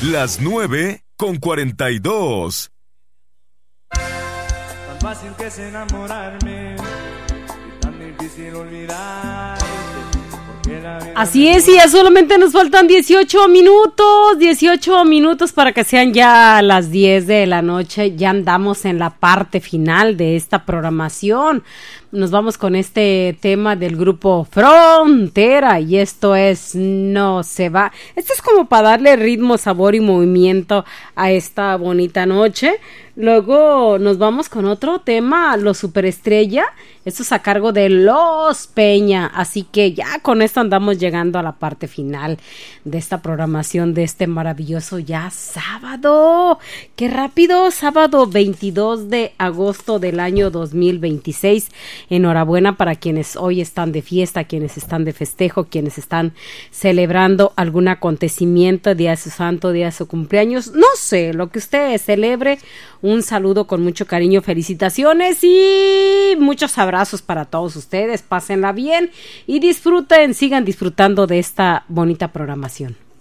Las 9:42. Tan fácil que es enamorarme y tan difícil olvidar. Así es, y ya solamente nos faltan 18 minutos para que sean ya las 10 de la noche. Ya andamos en la parte final de esta programación. Nos vamos con este tema del grupo Frontera y esto es No se va. Esto es como para darle ritmo, sabor y movimiento a esta bonita noche. Luego nos vamos con otro tema, Los Superestrella. Esto es a cargo de Los Peña. Así que ya con esto andamos llegando a la parte final de esta programación de este maravilloso ya sábado. ¡Qué rápido! Sábado 22 de agosto del año 2026. Enhorabuena para quienes hoy están de fiesta, quienes están de festejo, quienes están celebrando algún acontecimiento, día de su santo, día de su cumpleaños. No sé, lo que usted celebre. Un saludo con mucho cariño, felicitaciones y muchos abrazos para todos ustedes. Pásenla bien y disfruten, sigan disfrutando de esta bonita programación.